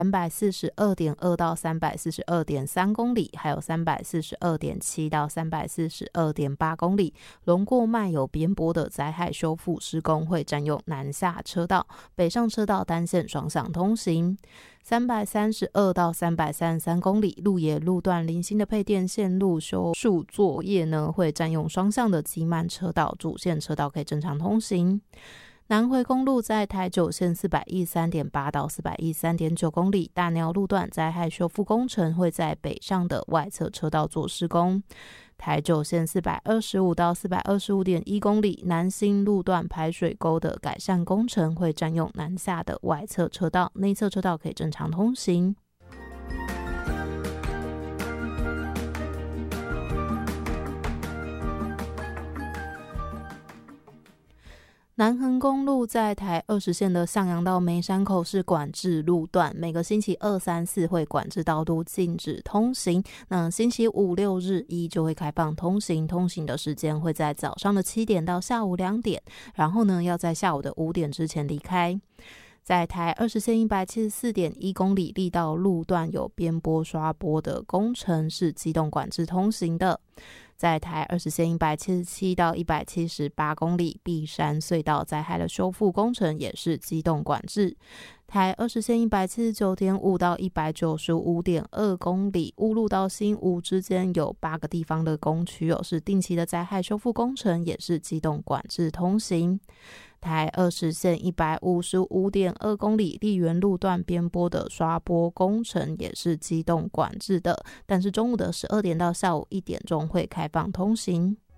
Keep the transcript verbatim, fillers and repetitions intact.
三百四十二点二到三百四十二点三公里，还有三百四十二点七到三百四十二点八公里。轮过漫有边坡的灾害修复施工会占用南下车道，北上车道单线双向通行。三百三十二到三百三十三公里，鹿野路段零星的配电线路修树作业呢，会占用双向的机慢车道，主线车道可以正常通行。南回公路在台九线 四百一十三点八 到 四百一十三点九 公里，大鸟路段灾害修复工程会在北上的外侧车道做施工。台九线 四百二十五 到 四百二十五点一 公里，南新路段排水沟的改善工程会占用南下的外侧车道，内侧车道可以正常通行。南横公路在台二十线的向阳到梅山口是管制路段，每个星期二、三、四会管制道路禁止通行，那星期五、六日一就会开放通行，通行的时间会在早上的七点到下午两点，然后呢要在下午的五点之前离开。在台二十线 一百七十四点一 公里，力道路段有边坡刷坡的工程是机动管制通行的。在台二十线 一百七十七到一百七十八公里，碧山隧道灾害的修复工程也是机动管制。台二十线 一百七十九点五 到 一百九十五点二 公里，乌路到新吴之间有八个地方的工区哦，是定期的灾害修复工程，也是机动管制通行。台二十线 一百五十五点二 公里，丽园路段边坡的刷坡工程也是机动管制的，但是中午的十二点到下午一点钟会开放通行。